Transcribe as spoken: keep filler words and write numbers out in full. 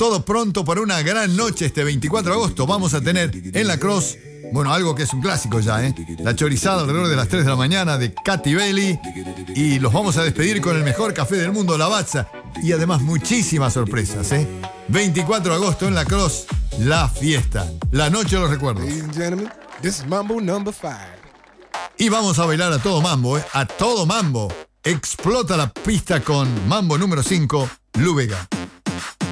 todo pronto para una gran noche este veinticuatro de agosto. Vamos a tener en la Cross, bueno, algo que es un clásico ya, ¿eh? La chorizada alrededor de las tres de la mañana de Katy Bailey. Y los vamos a despedir con el mejor café del mundo, Lavazza. Y además muchísimas sorpresas, ¿eh? veinticuatro de agosto en la Cross, la fiesta. La noche de los recuerdos. Ladies and gentlemen, this is Mambo number five. Y vamos a bailar a todo mambo, ¿eh? A todo mambo. Explota la pista con Mambo número cinco, Lu Vega.